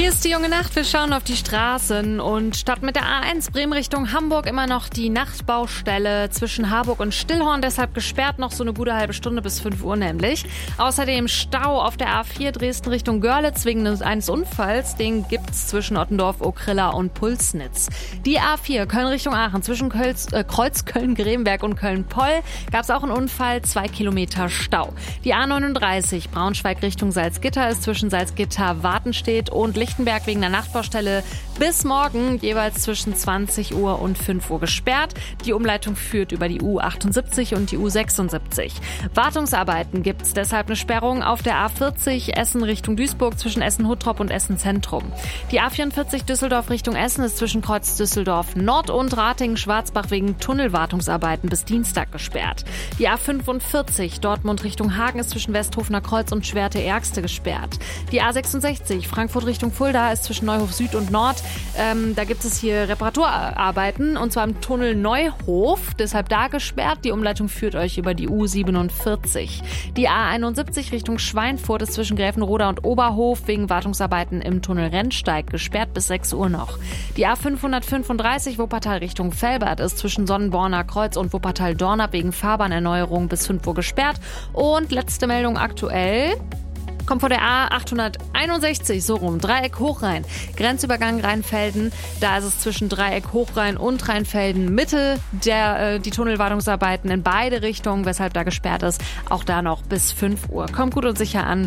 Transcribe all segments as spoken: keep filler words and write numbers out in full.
Hier ist die junge Nacht, wir schauen auf die Straßen und statt mit der A eins Bremen Richtung Hamburg immer noch die Nachtbaustelle zwischen Harburg und Stillhorn, deshalb gesperrt noch so eine gute halbe Stunde bis fünf Uhr nämlich. Außerdem Stau auf der A vier Dresden Richtung Görlitz wegen eines Unfalls, den gibt's zwischen Ottendorf, Okrilla und Pulsnitz. Die A vier Köln Richtung Aachen zwischen Kölz, äh, Kreuz Köln-Grevenberg und Köln-Poll gab's auch einen Unfall, zwei Kilometer Stau. Die A neununddreißig Braunschweig Richtung Salzgitter ist zwischen Salzgitter-Wartenstedt und Lichtenberg wegen der Nachtbaustelle bis morgen jeweils zwischen zwanzig Uhr und fünf Uhr gesperrt. Die Umleitung führt über die U achtundsiebzig und die U sechsundsiebzig. Wartungsarbeiten gibt's deshalb eine Sperrung auf der A vierzig Essen Richtung Duisburg zwischen Essen-Huttrop und Essen-Zentrum. Die A vierundvierzig Düsseldorf Richtung Essen ist zwischen Kreuz Düsseldorf Nord und Ratingen-Schwarzbach wegen Tunnelwartungsarbeiten bis Dienstag gesperrt. Die A fünfundvierzig Dortmund Richtung Hagen ist zwischen Westhofener Kreuz und Schwerte-Ergste gesperrt. Die A sechsundsechzig Frankfurt Richtung Fulda ist zwischen Neuhof Süd und Nord. Ähm, da gibt es hier Reparaturarbeiten und zwar im Tunnel Neuhof, deshalb da gesperrt. Die Umleitung führt euch über die U siebenundvierzig. Die A einundsiebzig Richtung Schweinfurt ist zwischen Gräfenroda und Oberhof wegen Wartungsarbeiten im Tunnel Rennsteig gesperrt bis sechs Uhr noch. Die A fünfhundertfünfunddreißig Wuppertal Richtung Velbert ist zwischen Sonnenborner Kreuz und Wuppertal-Dornap wegen Fahrbahnerneuerung bis fünf Uhr gesperrt. Und letzte Meldung aktuell. Kommt vor der A achthunderteinundsechzig, so rum, Dreieck Hochrhein. Grenzübergang Rheinfelden, da ist es zwischen Dreieck Hochrhein und Rheinfelden Mitte der, äh, die Tunnelwartungsarbeiten in beide Richtungen, weshalb da gesperrt ist. Auch da noch bis fünf Uhr. Kommt gut und sicher an.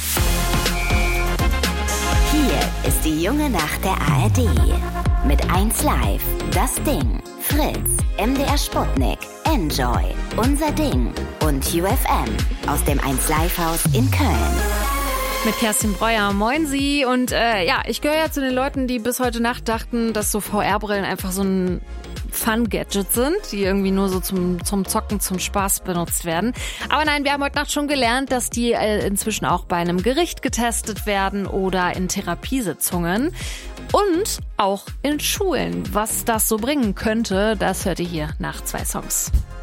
Hier ist die junge Nacht der A R D. Mit eins Live, das Ding, Fritz, M D R Sputnik, Enjoy, Unser Ding und U F M aus dem eins Live Haus in Köln. Mit Kerstin Breuer. Moin Sie. Und äh, ja, ich gehöre ja zu den Leuten, die bis heute Nacht dachten, dass so V R-Brillen einfach so ein Fun-Gadget sind, die irgendwie nur so zum, zum Zocken, zum Spaß benutzt werden. Aber nein, wir haben heute Nacht schon gelernt, dass die äh, inzwischen auch bei einem Gericht getestet werden oder in Therapiesitzungen und auch in Schulen. Was das so bringen könnte, das hört ihr hier nach zwei Songs.